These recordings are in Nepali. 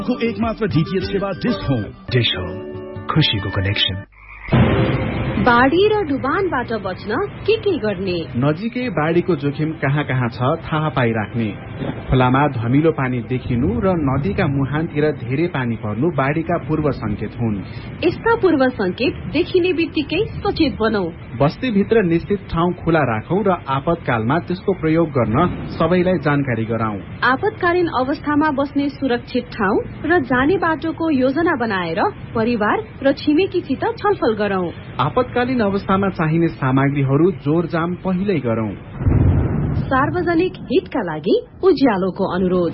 को एकमात्र डीटीएच सेवा डिश होम खुशीको कनेक्सन। बाढी र डुबानबाट बच्न के गर्ने? नजिकै बाढीको जोखिम कहाँ कहाँ छ थाहा पाइराख्ने। खोलामा धमिलो पानी देखिनु र नदीका मुहानतिर धेरै पानी पर्नु बाढीका पूर्व संकेत हुन्। यस्ता पूर्व संकेत देखिने बित्तिकै सचेत बनौ। बस्तीभित्र निश्चित ठाउँ खुला राखौं र आपतकालमा त्यसको प्रयोग गर्न सबैलाई जानकारी गराउँ। आपतकालीन अवस्थामा बस्ने सुरक्षित ठाउँ र जाने बाटोको योजना बनाएर परिवार र छिमेकीसित छलफल गरौं। आपतकालीन अवस्थामा चाहिने सामग्रीहरू जोरजाम पहिल्यै गरौं। सार्वजनिक हितका लागि उज्यालोको अनुरोध।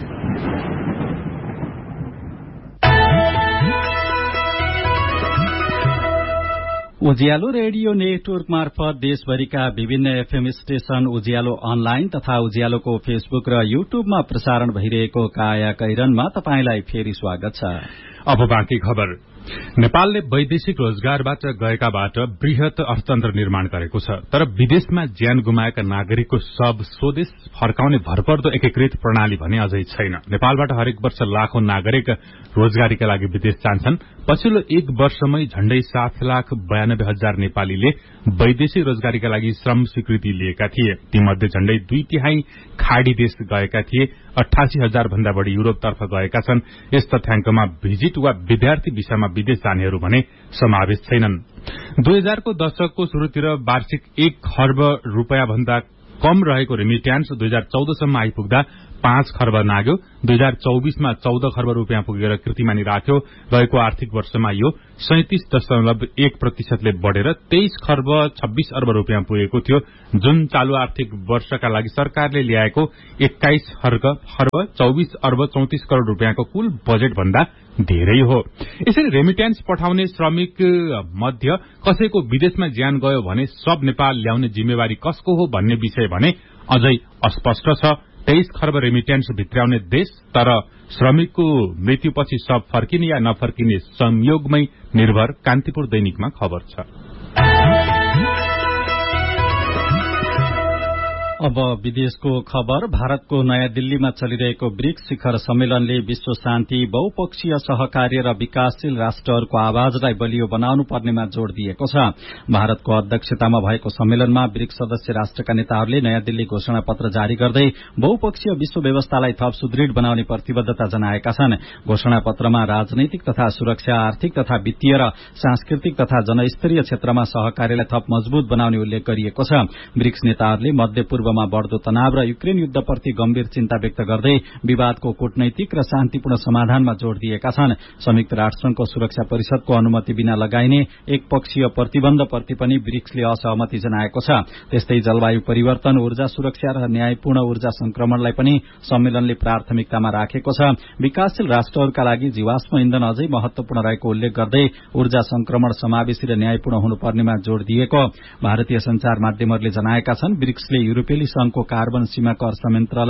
उज्यालो रेडियो नेटवर्क मार्फत देशभरिका विभिन्न एफएम स्टेशन, उज्यालो अनलाइन तथा उज्यालोको फेसबुक र युट्युबमा प्रसारण भइरहेको काया कैरनमा तपाईंलाई फेरि स्वागत छ। अब बाँकी खबर। नेपालले वैदेशिक रोजगारबाट गएकाबाट वृहत अर्थतन्त्र निर्माण गरेको छ, तर विदेशमा ज्यान गुमाएका नागरिकको सब स्वदेश फर्काउने भरपर्दो एकीकृत प्रणाली भने अझै छैन। नेपालबाट हरेक वर्ष लाखौं नागरिक रोजगारीका लागि विदेश जान्छन्। पछिल्लो एक वर्षमै झण्डै 7,92,000 नेपालीले वैदेशिक रोजगारीका लागि श्रम स्वीकृति लिएका थिए। तीमध्ये झण्डै 2/3 खाड़ी देश गएका थिए। 88,000 भन्दा बढ़ी युरोपतर्फ गएका छन्। यस तथ्याङ्कमा भिजिट वा विद्यार्थी भिसामा विदेश जानेहरू भने समावेश छैनन्। 2000 को दशकको शुरूतिर वार्षिक 1 खर्ब रूपियाँ भन्दा कम रहेको रेमिट्यान्स 2014 सम्म आइपुग्दा 5 खर्ब नाग्यो। 2024 मा 14 खर्ब रूपियाँ पुगेर कीर्तिमानी राख्यो। गएको आर्थिक वर्षमा यो 37.1% ले बढेर 23 खर्ब 26 अर्ब रूपियाँ पुगेको थियो, जुन चालू आर्थिक वर्षका लागि सरकारले ल्याएको 21 खर्ब 24 अर्ब 34 करोड़ रूपियाँको कुल बजेट भन्दा धेरै हो। यसरी रेमिट्यान्स पठाउने श्रमिक मध्य कसैको विदेशमा ज्यान गयो भने सब नेपाल ल्याउने जिम्मेवारी कसको हो भन्ने विषय भने अझै अस्पष्ट छ। 23 खर्ब रेमिट्यान्स भित्राउने देश, तर श्रमिकको मृत्युपछि सब फर्किने या नफर्किने संयोगमै निर्भर। कान्तिपुर दैनिकमा खबर छ। अब विदेशको खबर। भारतको नयाँ दिल्लीमा चलिरहेको ब्रिक्स शिखर सम्मेलनले विश्व शान्ति, बहुपक्षीय सहकार्य र विकासशील राष्ट्रहरूको आवाजलाई बलियो बनाउनु पर्नेमा जोड़ दिएको छ। भारतको अध्यक्षतामा भएको सम्मेलनमा ब्रिक्स सदस्य राष्ट्रका नेताहरूले नयाँ दिल्ली घोषणा पत्र जारी गर्दै बहुपक्षीय विश्व व्यवस्थालाई थप सुदृढ़ बनाउने प्रतिबद्धता जनाएका छन्। घोषणा पत्रमा राजनैतिक तथा सुरक्षा, आर्थिक तथा वित्तीय र सांस्कृतिक तथा जनस्तरीय क्षेत्रमा सहकार्यलाई थप मजबूत बनाउने उल्लेख गरिएको छ। ब्रिक्स नेताहरूले मध्य पूर्वमा बढ़दो तनाव र युक्रेन युद्धप्रति गम्भीर चिन्ता व्यक्त गर्दै विवादको कूटनैतिक र शान्तिपूर्ण समाधानमा जोड़ दिएका छन्। संयुक्त राष्ट्रसंघको सुरक्षा परिषदको अनुमति बिना लगाइने एकपक्षीय प्रतिबन्धप्रति पनि ब्रिक्सले असहमति जनाएको छ। त्यस्तै जलवायु परिवर्तन, ऊर्जा सुरक्षा र न्यायपूर्ण ऊर्जा संक्रमणलाई पनि सम्मेलनले प्राथमिकतामा राखेको छ। विकासशील राष्ट्रहरूका लागि जीवाश्म इन्धन अझै महत्वपूर्ण रहेको उल्लेख गर्दै ऊर्जा संक्रमण समावेशी र न्यायपूर्ण हुनुपर्नेमा जोड़ दिएको भारतीय संचार माध्यमहरूले जनाएका छन्। ब्रिक्सले युरोपेली संघको कार्बन सीमा कर संयन्त्रलाई